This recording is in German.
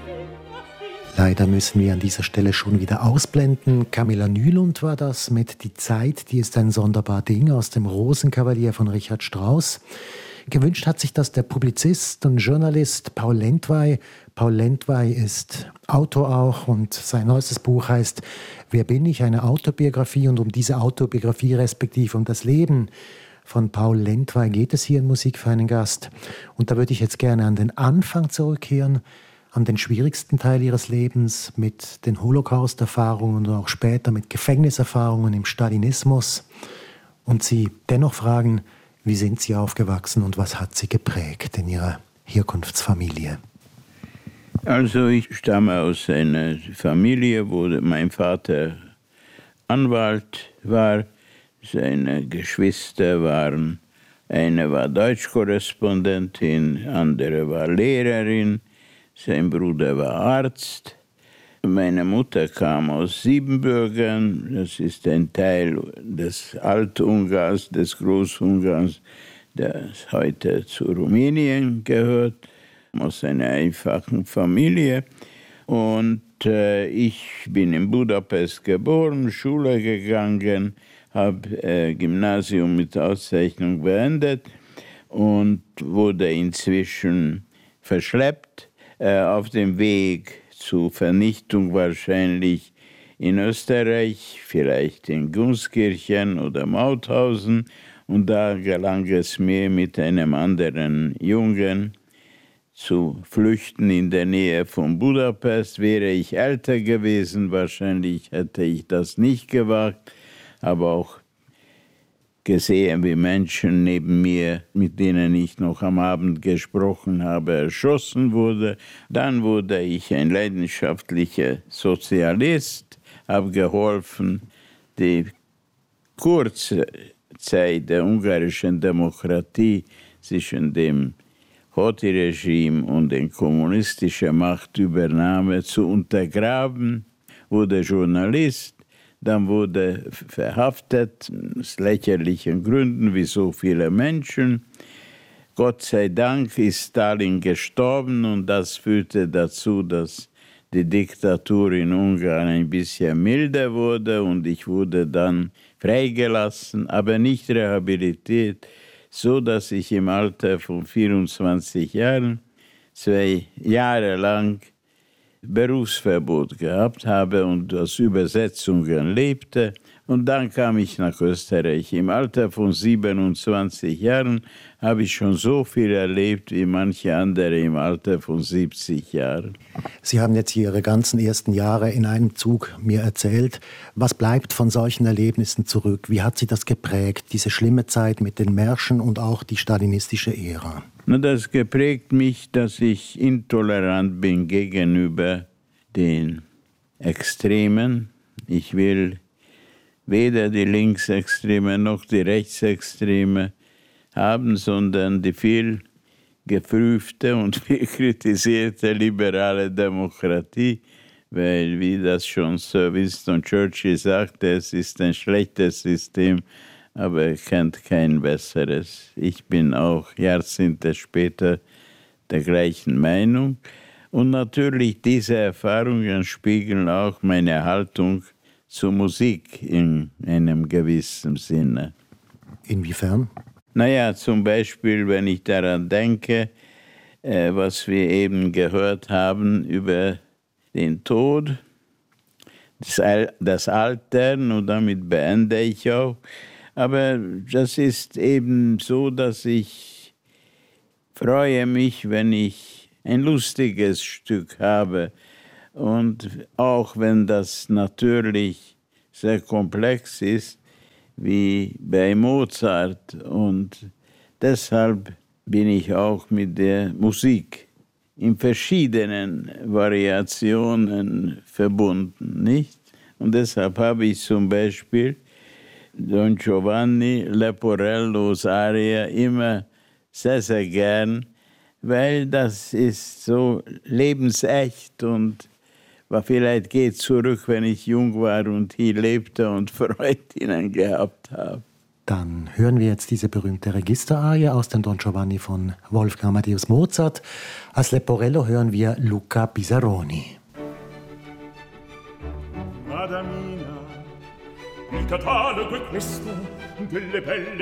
Leider müssen wir an dieser Stelle schon wieder ausblenden. Camilla Nylund war das mit Die Zeit, die ist ein sonderbar Ding aus dem Rosenkavalier von Richard Strauss. Gewünscht hat sich das der Publizist und Journalist Paul Lendwey. Paul Lendwey ist Autor auch und sein neuestes Buch heißt Wer bin ich? Eine Autobiografie. Und um diese Autobiografie respektive um das Leben von Paul Lendwey geht es hier in Musik für einen Gast. Und da würde ich jetzt gerne an den Anfang zurückkehren, an den schwierigsten Teil ihres Lebens mit den Holocaust-Erfahrungen und auch später mit Gefängniserfahrungen im Stalinismus und sie dennoch fragen, wie sind Sie aufgewachsen und was hat Sie geprägt in Ihrer Herkunftsfamilie? Also ich stamme aus einer Familie, wo mein Vater Anwalt war, seine Geschwister waren, eine war Deutschkorrespondentin, andere war Lehrerin, sein Bruder war Arzt. Meine Mutter kam aus Siebenbürgen, das ist ein Teil des Altungarns, des Großungarns, das heute zu Rumänien gehört, aus einer einfachen Familie. Und ich bin in Budapest geboren, Schule gegangen, habe Gymnasium mit Auszeichnung beendet und wurde inzwischen verschleppt auf dem Weg zur Vernichtung wahrscheinlich in Österreich, vielleicht in Gunskirchen oder Mauthausen. Und da gelang es mir mit einem anderen Jungen zu flüchten in der Nähe von Budapest. Wäre ich älter gewesen, wahrscheinlich hätte ich das nicht gewagt, aber auch gesehen, wie Menschen neben mir, mit denen ich noch am Abend gesprochen habe, erschossen wurde. Dann wurde ich ein leidenschaftlicher Sozialist, habe geholfen, die kurze Zeit der ungarischen Demokratie zwischen dem Horthy-Regime und der kommunistischen Machtübernahme zu untergraben, wurde Journalist. Dann wurde verhaftet, aus lächerlichen Gründen, wie so viele Menschen. Gott sei Dank ist Stalin gestorben und das führte dazu, dass die Diktatur in Ungarn ein bisschen milder wurde und ich wurde dann freigelassen, aber nicht rehabilitiert, so dass ich im Alter von 24 Jahren 2 Jahre lang Berufsverbot gehabt habe und aus Übersetzungen lebte. Und dann kam ich nach Österreich. Im Alter von 27 Jahren habe ich schon so viel erlebt wie manche andere im Alter von 70 Jahren. Sie haben jetzt Ihre ganzen ersten Jahre in einem Zug mir erzählt. Was bleibt von solchen Erlebnissen zurück? Wie hat Sie das geprägt, diese schlimme Zeit mit den Märschen und auch die stalinistische Ära? Das geprägt mich, dass ich intolerant bin gegenüber den Extremen. Ich will weder die Linksextreme noch die Rechtsextreme haben, sondern die viel geprüfte und viel kritisierte liberale Demokratie, weil, wie das schon Sir Winston Churchill sagte, es ist ein schlechtes System, aber er kennt kein besseres. Ich bin auch Jahrzehnte später der gleichen Meinung. Und natürlich diese Erfahrungen spiegeln auch meine Haltung zur Musik in einem gewissen Sinne. Inwiefern? Zum Beispiel, wenn ich daran denke, was wir eben gehört haben über den Tod, das Altern, und damit beende ich auch. Aber das ist eben so, dass ich freue mich, wenn ich ein lustiges Stück habe. Und auch wenn das natürlich sehr komplex ist, wie bei Mozart. Und deshalb bin ich auch mit der Musik in verschiedenen Variationen verbunden, nicht? Und deshalb habe ich zum Beispiel Don Giovanni Leporellos Aria immer sehr, sehr gern, weil das ist so lebensecht und vielleicht geht zurück, wenn ich jung war und hier lebte und Freundinnen gehabt habe. Dann hören wir jetzt diese berühmte Registerarie aus dem Don Giovanni von Wolfgang Amadeus Mozart. Als Leporello hören wir Luca Pisaroni. Madamina, il catalogo è questo delle belle